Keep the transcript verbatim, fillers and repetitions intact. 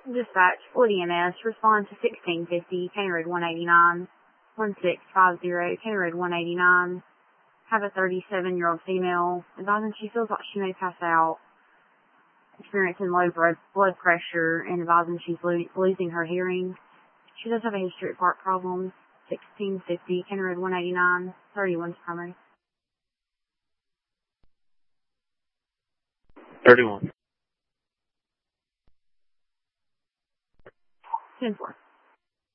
Dispatch, Ford E M S, respond to sixteen fifty, County Road one eighty-nine, one six five zero, County Road one eighty-nine. Have a thirty-seven-year-old female, advising she feels like she may pass out, experiencing low blood pressure, and advising she's lo- losing her hearing. She does have a history of heart problems. sixteen fifty, County Road one eighty-nine, thirty-one's primary. thirty-one. ten four.